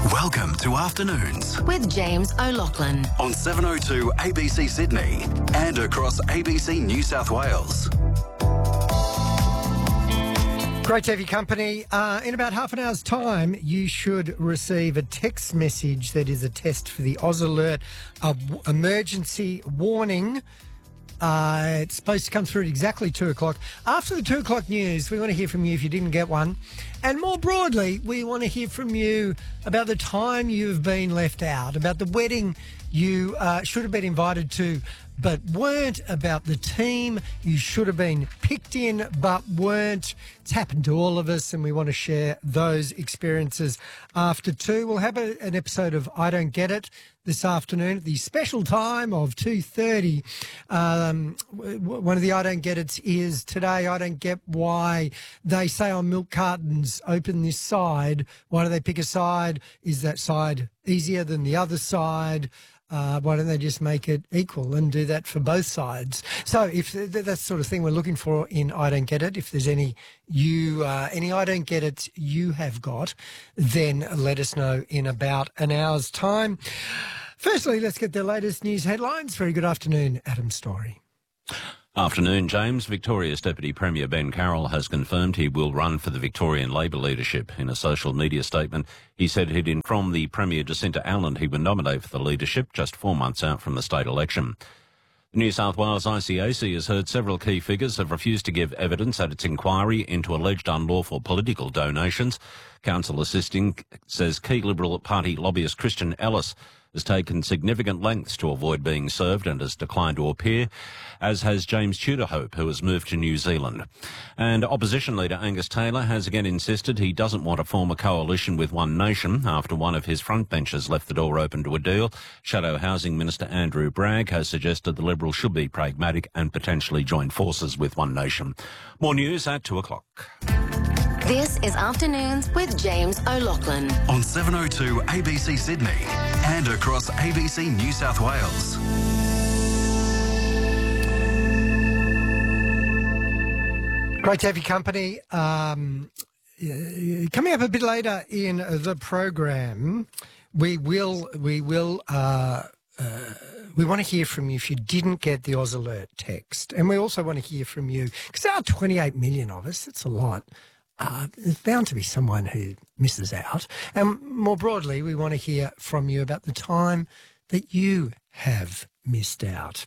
Welcome to Afternoons with James O'Loughlin on 702 ABC Sydney and across ABC New South Wales. Great to have your company. In about half an hour's time, you should receive a text message that is a test for the Oz Alert emergency warning. It's supposed to come through at exactly 2 o'clock. After the 2 o'clock news, we want to hear from you if you didn't get one. And more broadly, we want to hear from you about the time you've been left out, about the wedding you should have been invited to but weren't, about the team you should have been picked in but weren't. It's happened to all of us, and we want to share those experiences after 2. We'll have an episode of I Don't Get It this afternoon at the special time of 2:30. One of the I Don't Get It's is today. I don't get why they say on milk cartons, open this side. Why do they pick a side? Is that side easier than the other side? Why don't they just make it equal and do that for both sides? So if that's the sort of thing we're looking for in I Don't Get It, if there's any I Don't Get It you have got, then let us know in about an hour's time. Firstly, let's get the latest news headlines. Very good afternoon, Adam Story. Afternoon, James. Victoria's Deputy Premier Ben Carroll has confirmed he will run for the Victorian Labor leadership. In a social media statement, he said he'd informed the Premier Jacinta Allen he would nominate for the leadership just 4 months out from the state election. The New South Wales ICAC has heard several key figures have refused to give evidence at its inquiry into alleged unlawful political donations. Counsel assisting says key Liberal Party lobbyist Christian Ellis has taken significant lengths to avoid being served and has declined to appear, as has James Tudorhope, who has moved to New Zealand. And opposition leader Angus Taylor has again insisted he doesn't want to form a coalition with One Nation after one of his frontbenchers left the door open to a deal. Shadow Housing Minister Andrew Bragg has suggested the Liberals should be pragmatic and potentially join forces with One Nation. More news at 2 o'clock. This is Afternoons with James O'Loughlin On 702 ABC Sydney and across ABC New South Wales. Great to have your company. Coming up a bit later in the program, we want to hear from you if you didn't get the Oz Alert text. And we also want to hear from you, because there are 28 million of us. That's a lot. There's bound to be someone who misses out. And more broadly, we want to hear from you about the time that you have missed out.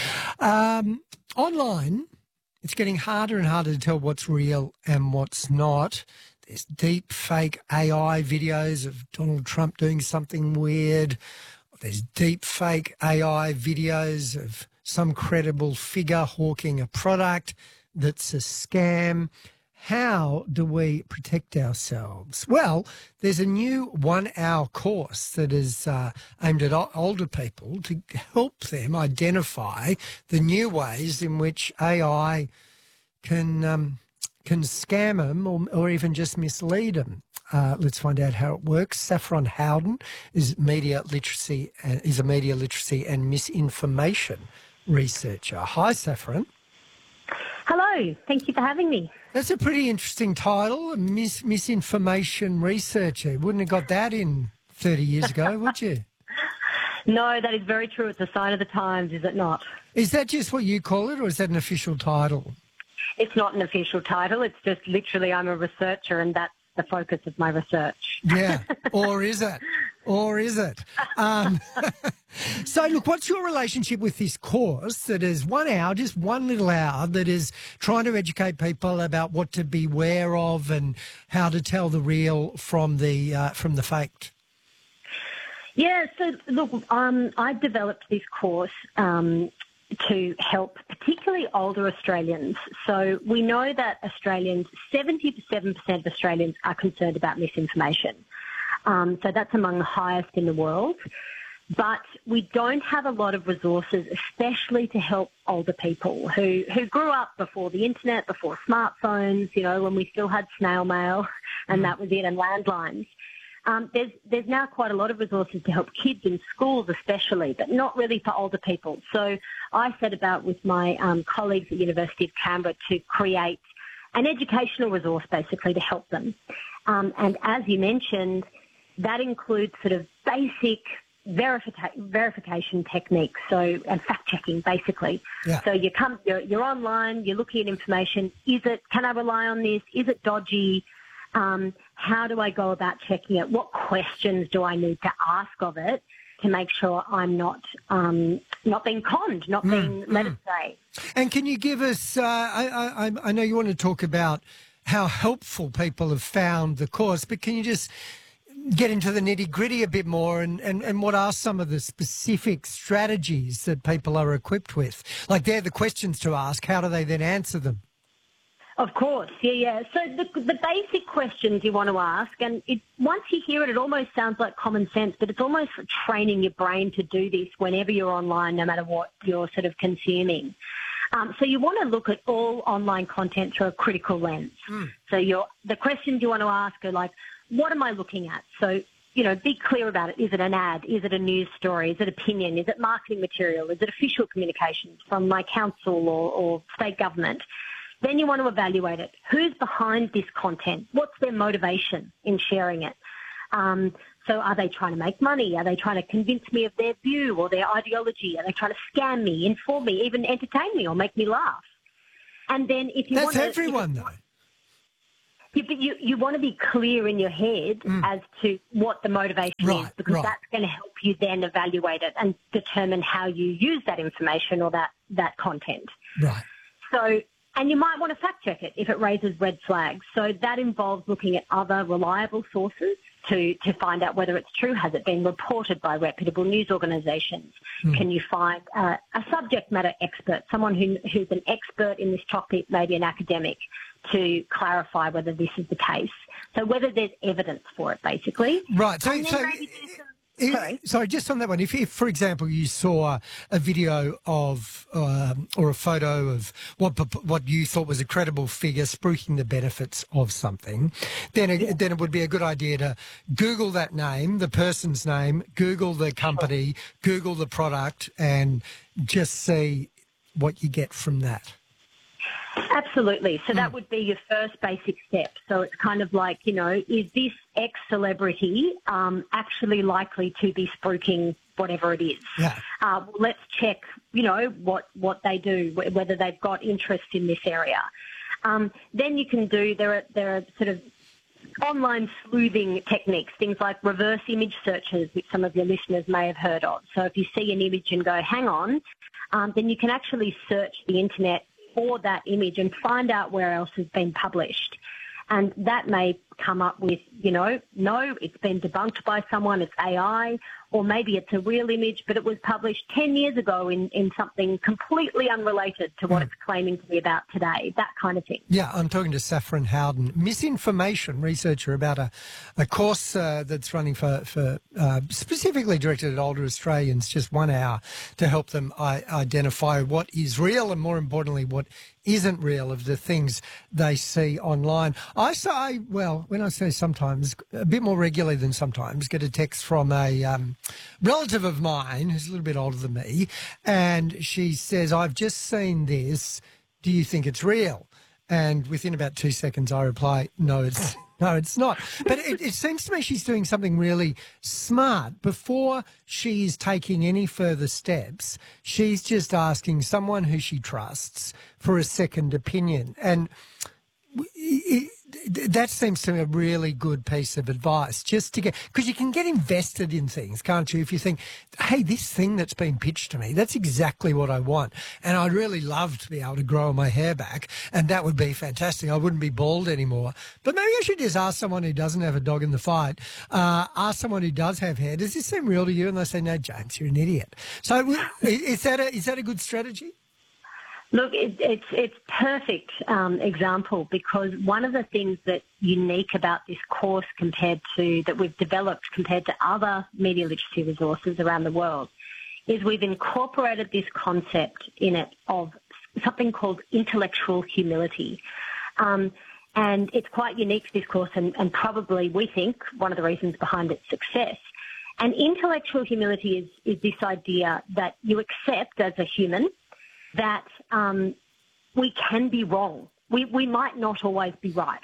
Online, it's getting harder and harder to tell what's real and what's not. There's deep fake AI videos of Donald Trump doing something weird. There's deep fake AI videos of some credible figure hawking a product that's a scam. How do we protect ourselves? Well, there's a new 1-hour course that is aimed at older people to help them identify the new ways in which AI can scam them or even just mislead them. Let's find out how it works. Saffron Howden is a media literacy and misinformation researcher. Hi, Saffron. Hello. Thank you for having me. That's a pretty interesting title, misinformation researcher. Wouldn't have got that in 30 years ago, would you? No, that is very true. It's a sign of the times, is it not? Is that just what you call it, or is that an official title? It's not an official title. It's just literally I'm a researcher, and that's the focus of my research. Yeah, or is it? Or is it? So, look, what's your relationship with this course that is 1 hour, just one little hour, that is trying to educate people about what to beware of and how to tell the real from the faked? Yeah, so, look, I developed this course to help particularly older Australians. So we know that 77% of Australians are concerned about misinformation. So that's among the highest in the world. But we don't have a lot of resources, especially to help older people who grew up before the internet, before smartphones, when we still had snail mail and that was it, and landlines. There's now quite a lot of resources to help kids in schools especially, but not really for older people. So I set about with my colleagues at University of Canberra to create an educational resource basically to help them. And as you mentioned, that includes sort of basic verification techniques, and fact-checking, basically. Yeah. So you're online, you're looking at information. Can I rely on this? Is it dodgy? How do I go about checking it? What questions do I need to ask of it to make sure I'm not being conned, not being led astray? And can you give us, I know you want to talk about how helpful people have found the course, but can you just get into the nitty-gritty a bit more and what are some of the specific strategies that people are equipped with? Like, they're the questions to ask. How do they then answer them? Of course, yeah. So the basic questions you want to ask, and once you hear it, it almost sounds like common sense, but it's almost training your brain to do this whenever you're online, no matter what you're sort of consuming. So you want to look at all online content through a critical lens. So the questions you want to ask are like, what am I looking at? So, be clear about it. Is it an ad? Is it a news story? Is it opinion? Is it marketing material? Is it official communications from my council or state government? Then you want to evaluate it. Who's behind this content? What's their motivation in sharing it? So are they trying to make money? Are they trying to convince me of their view or their ideology? Are they trying to scam me, inform me, even entertain me or make me laugh? And then if you That's everyone, though. But you want to be clear in your head as to what the motivation is, because that's going to help you then evaluate it and determine how you use that information or that content. Right. So, and you might want to fact check it if it raises red flags. So that involves looking at other reliable sources to find out whether it's true. Has it been reported by reputable news organisations? Can you find a subject matter expert, someone who's an expert in this topic, maybe an academic, to clarify whether this is the case? So whether there's evidence for it, basically. Right. Sorry, just on that one, if for example, you saw a video of or a photo of what you thought was a credible figure spruiking the benefits of something, then it would be a good idea to Google that name, the person's name, Google the company, Google the product, and just see what you get from that. Absolutely. So that would be your first basic step. So it's kind of like, is this ex-celebrity actually likely to be spruiking whatever it is? Yeah. Let's check, what they do, whether they've got interest in this area. Then you can do, there are sort of online sleuthing techniques, things like reverse image searches, which some of your listeners may have heard of. So if you see an image and go, hang on, then you can actually search the internet for that image and find out where else has been published. And that may come up with, no, it's been debunked by someone, it's AI, or maybe it's a real image, but it was published 10 years ago in something completely unrelated to what it's claiming to be about today, that kind of thing. Yeah, I'm talking to Saffron Howden, misinformation researcher, about a course that's running for specifically directed at older Australians, just 1 hour, to help them identify what is real and, more importantly, what isn't real of the things they see online. I say, well, when I say sometimes, a bit more regularly than sometimes, get a text from a relative of mine who's a little bit older than me, and she says, I've just seen this, do you think it's real? And within about 2 seconds I reply, no, it's not. But it seems to me she's doing something really smart. Before she's taking any further steps, she's just asking someone who she trusts for a second opinion. And that seems to me a really good piece of advice, just to get, because you can get invested in things, can't you? If you think, hey, this thing that's been pitched to me, that's exactly what I want. And I'd really love to be able to grow my hair back, and that would be fantastic. I wouldn't be bald anymore. But maybe I should just ask someone who doesn't have a dog in the fight, ask someone who does have hair, does this seem real to you? And they say, no, James, you're an idiot. So is that a good strategy? Look, it's perfect example, because one of the things that's unique about this course that we've developed compared to other media literacy resources around the world is we've incorporated this concept in it of something called intellectual humility. And it's quite unique to this course and probably, we think, one of the reasons behind its success. And intellectual humility is this idea that you accept as a human that we can be wrong. We might not always be right.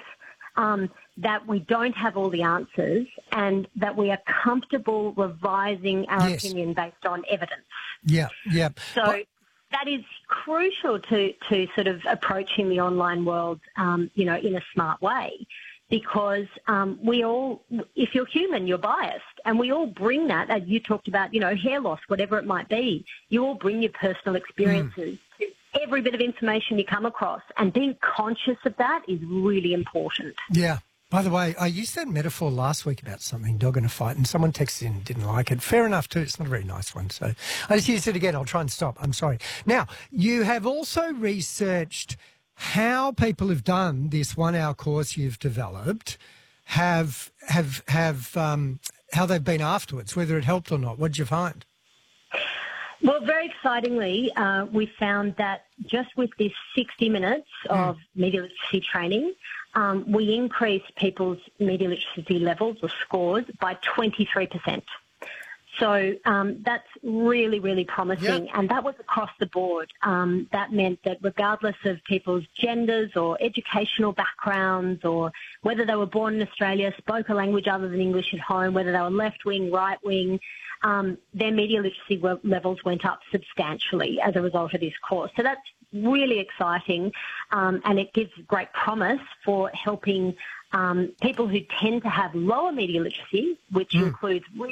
that we don't have all the answers and that we are comfortable revising our opinion based on evidence. Yeah, yeah. So that is crucial to sort of approaching the online world, in a smart way, because we all, if you're human, you're biased, and we all bring that, as you talked about, hair loss, whatever it might be. You all bring your personal experiences to every bit of information you come across, and being conscious of that is really important. Yeah. By the way, I used that metaphor last week about something, dog in a fight, and someone texted in and didn't like it. Fair enough, too. It's not a very nice one. So I just used it again. I'll try and stop. I'm sorry. Now, you have also researched how people who've done this 1 hour course you've developed have how they've been afterwards, whether it helped or not. What did you find? Well, very excitingly, we found that just with this 60 minutes of media literacy training, we increased people's media literacy levels or scores by 23%. So that's really, really promising. Yep. And that was across the board. That meant that regardless of people's genders or educational backgrounds, or whether they were born in Australia, spoke a language other than English at home, whether they were left-wing, right-wing, their media literacy levels went up substantially as a result of this course. So that's really exciting, and it gives great promise for helping people who tend to have lower media literacy, which includes